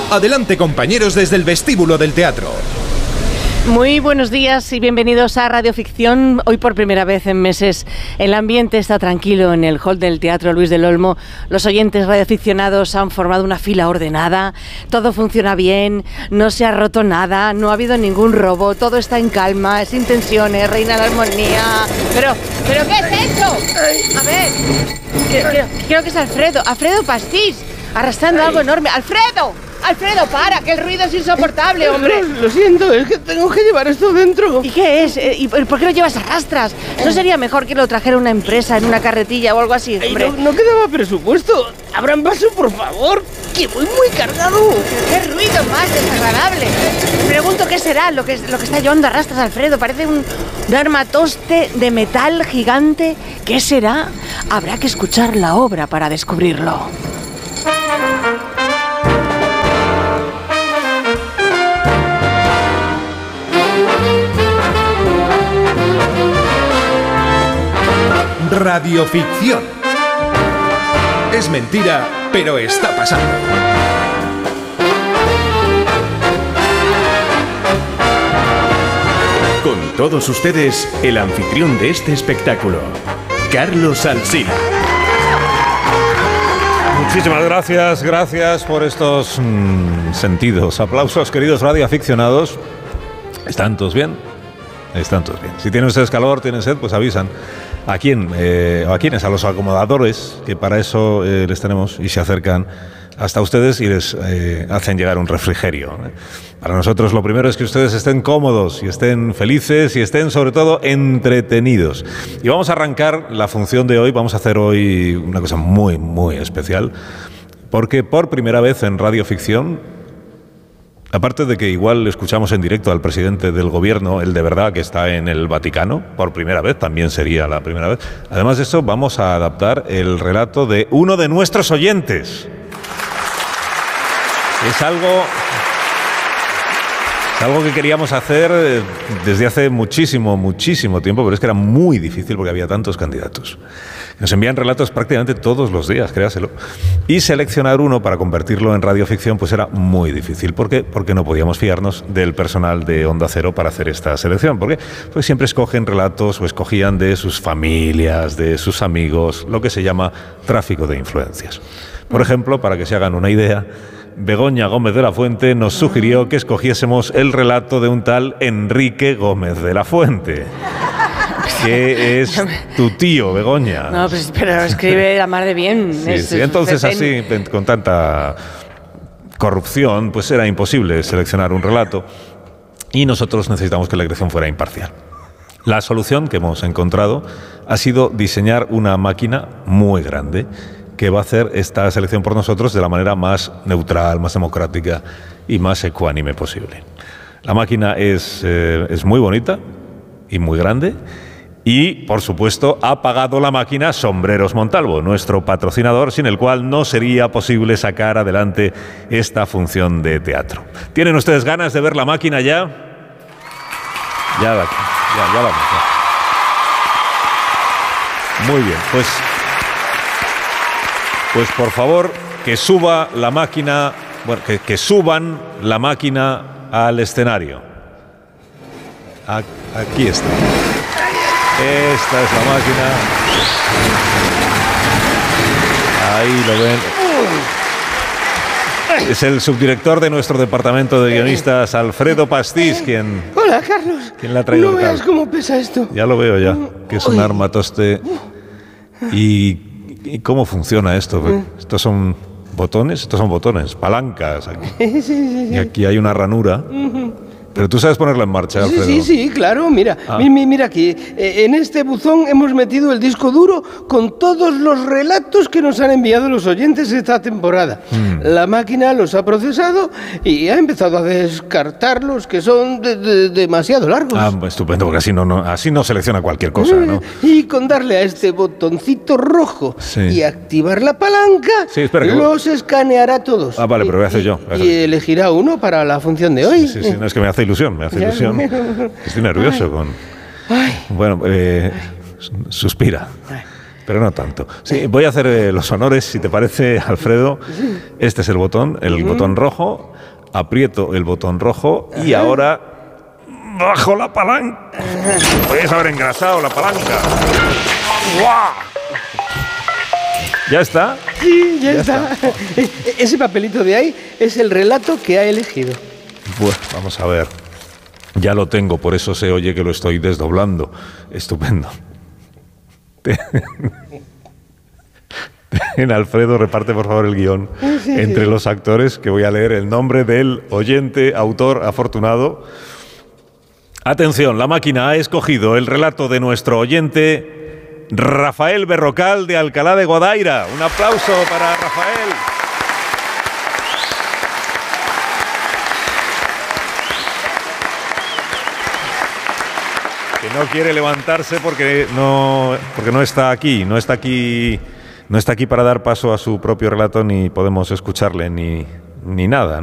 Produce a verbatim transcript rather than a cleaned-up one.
Adelante, compañeros, desde el vestíbulo del teatro. Muy buenos días y bienvenidos a Radio Ficción. Hoy por primera vez en meses el ambiente está tranquilo en el hall del Teatro Luis del Olmo. Los oyentes radioaficionados han formado una fila ordenada, todo funciona bien, no se ha roto nada, no ha habido ningún robo, todo está en calma, sin tensiones, reina la armonía. Pero, ¿pero qué es esto? A ver, creo, creo, creo que es Alfredo, Alfredo Pastís, arrastrando algo enorme. ¡Alfredo! Alfredo, para, que el ruido es insoportable, hombre. Lo, lo siento, es que tengo que llevar esto dentro. ¿Y qué es? ¿Y por qué lo llevas a rastras? ¿No sería mejor que lo trajera una empresa en una carretilla o algo así, hombre? Ay, no, no quedaba presupuesto. Abran paso, por favor, que voy muy cargado. ¡Qué ruido más desagradable! Me pregunto qué será lo que, lo que está llevando a rastras Alfredo. Parece un, un armatoste de metal gigante. ¿Qué será? Habrá que escuchar la obra para descubrirlo. Radioficción. Es mentira, pero está pasando. Con todos ustedes, el anfitrión de este espectáculo, Carlos Alsina. Muchísimas gracias, gracias por estos mmm, sentidos. Aplausos, queridos radioaficionados. ¿Están todos bien? Están todos bien. Si tienen ustedes calor, tienen sed, pues avisan. ¿A quién? Eh, ¿A quiénes? A los acomodadores, que para eso eh, les tenemos y se acercan hasta ustedes y les eh, hacen llegar un refrigerio. Para nosotros lo primero es que ustedes estén cómodos y estén felices y estén sobre todo entretenidos. Y vamos a arrancar la función de hoy, vamos a hacer hoy una cosa muy, muy especial, porque por primera vez en Radioficción, aparte de que igual escuchamos en directo al presidente del gobierno, el de verdad que está en el Vaticano, por primera vez, también sería la primera vez. Además de eso, vamos a adaptar el relato de uno de nuestros oyentes. Es algo, es algo que queríamos hacer desde hace muchísimo, muchísimo tiempo, pero es que era muy difícil porque había tantos candidatos. Nos envían relatos prácticamente todos los días, créaselo. Y seleccionar uno para convertirlo en radioficción pues era muy difícil. ¿Por qué? Porque no podíamos fiarnos del personal de Onda Cero para hacer esta selección. ¿Por qué? Pues siempre escogen relatos o escogían de sus familias, de sus amigos, lo que se llama tráfico de influencias. Por ejemplo, para que se hagan una idea, Begoña Gómez de la Fuente nos sugirió que escogiésemos el relato de un tal Enrique Gómez de la Fuente, que es tu tío, Begoña. No, pues pero escribe la mar de bien. Sí, es, sí. Entonces es, así, con tanta corrupción, pues era imposible seleccionar un relato y nosotros necesitamos que la elección fuera imparcial. La solución que hemos encontrado ha sido diseñar una máquina muy grande que va a hacer esta selección por nosotros de la manera más neutral, más democrática y más ecuánime posible. La máquina es, eh, es muy bonita y muy grande y, por supuesto, ha pagado la máquina Sombreros Montalvo, nuestro patrocinador, sin el cual no sería posible sacar adelante esta función de teatro. ¿Tienen ustedes ganas de ver la máquina ya? Ya, ya, ya vamos. Ya. Muy bien, pues... Pues por favor, que suba la máquina, bueno, que, que suban la máquina al escenario. Aquí está. Esta es la máquina. Ahí lo ven. Es el subdirector de nuestro departamento de guionistas, Alfredo Pastís, quien... Hola, Carlos. ¿Quién le ha traído No el veas cable? cómo pesa esto. Ya lo veo ya, que es un armatoste. Y... ¿Y cómo funciona esto? ¿Estos son botones? Estos son botones, palancas. Aquí. Sí, sí, sí. Y aquí hay una ranura. Pero tú sabes ponerla en marcha, Alfredo. Sí, sí, sí, claro, mira, Ah. mira, mira aquí, eh, en este buzón hemos metido el disco duro con todos los relatos que nos han enviado los oyentes esta temporada. Mm. La máquina los ha procesado y ha empezado a descartar los que son de, de, demasiado largos. Ah, estupendo, porque así no, no, así no selecciona cualquier cosa, ¿no? Y con darle a este botoncito rojo Sí. y activar la palanca, Sí, espera, que- los escaneará todos. Ah, vale, pero voy a hacer Y- yo, voy a Y, hacer yo. elegirá uno para la función de hoy. Sí, sí, no, es que me hace ilusión, me hace Ya, ilusión. bueno. Estoy nervioso con... Ay. Bueno, eh, suspira. pero no tanto. Sí, voy a hacer eh, los honores, si te parece, Alfredo. Este es el botón, el uh-huh. botón rojo. Aprieto el botón rojo y uh-huh. ahora bajo la palanca. Podrías haber engrasado la palanca. ¡Guau! ¿Ya está? Sí, ya, ya está. está. Ese papelito de ahí es el relato que ha elegido. Bueno, vamos a ver. Ya lo tengo, por eso se oye que lo estoy desdoblando. Estupendo. En Alfredo, reparte por favor el guión sí, entre sí. los actores, que voy a leer el nombre del oyente, autor afortunado. Atención, la máquina ha escogido el relato de nuestro oyente Rafael Berrocal de Alcalá de Guadaira. Un aplauso para Rafael. Que no quiere levantarse porque no, porque no está aquí, no está aquí, no está aquí para dar paso a su propio relato, ni podemos escucharle ni, ni nada, ¿no?